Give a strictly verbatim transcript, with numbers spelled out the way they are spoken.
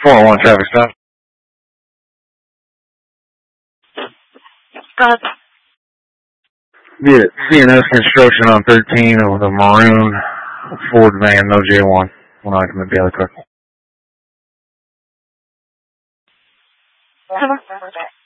four oh one traffic stop. Go ahead. Yeah, C N S construction on thirteen with a maroon Ford van, no J one. One item at Daily Cook. Come on.